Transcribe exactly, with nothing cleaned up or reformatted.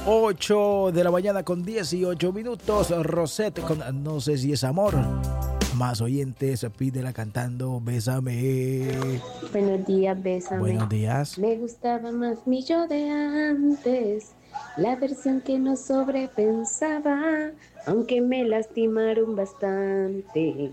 ocho de la mañana con dieciocho minutos. Rosette con No sé si es amor. Más oyentes, pídela cantando Bésame. Buenos días, Bésame. Buenos días. Me gustaba más mi yo de antes, la versión que no sobrepensaba, aunque me lastimaron bastante.